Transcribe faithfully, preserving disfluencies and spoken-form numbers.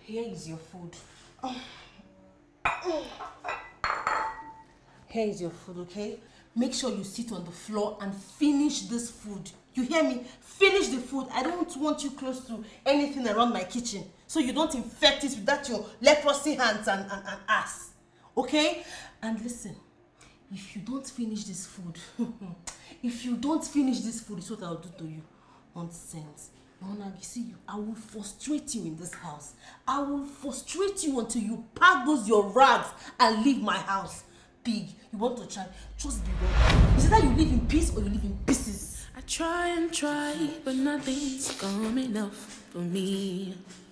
Here is your food. Here is your food, okay? Make sure you sit on the floor and finish this food. You hear me? Finish the food. I don't want you close to anything around my kitchen, so you don't infect it with that your leprosy hands and, and, and ass. Okay? And listen, if you don't finish this food, if you don't finish this food, it's what I'll do to you. Nonsense. Mona, you see, I will frustrate you in this house. I will frustrate you until you pack those your rags and leave my house. Pig, you want to try? Just be ready. Is it that you live in peace or you live in pieces? I try and try, but nothing's coming up for me.